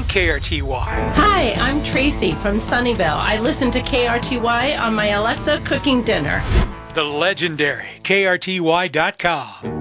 KRTY. Hi, I'm Tracy from Sunnyvale. I listen to KRTY on my Alexa cooking dinner. The legendary KRTY.com.